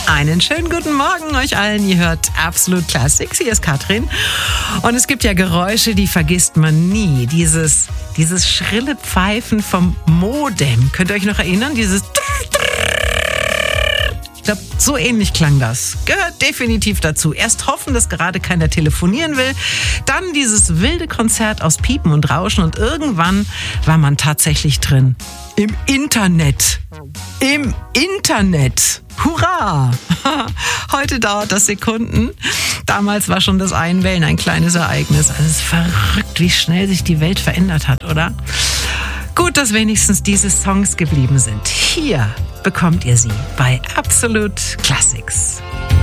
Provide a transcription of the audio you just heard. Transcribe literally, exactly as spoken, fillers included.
Einen schönen guten Morgen euch allen. Ihr hört Absolut Classics. Hier ist Katrin. Und es gibt ja Geräusche, die vergisst man nie. Dieses, dieses schrille Pfeifen vom Modem. Könnt ihr euch noch erinnern? Dieses... Ich glaube, so ähnlich klang das. Gehört definitiv dazu. Erst hoffen, dass gerade keiner telefonieren will. Dann dieses wilde Konzert aus Piepen und Rauschen. Und irgendwann war man tatsächlich drin. Im Internet. Im Internet. Hurra! Heute dauert das Sekunden. Damals war schon das Einwählen ein kleines Ereignis. Also es ist verrückt, wie schnell sich die Welt verändert hat, oder? Gut, dass wenigstens diese Songs geblieben sind. Hier bekommt ihr sie bei Absolut Classics.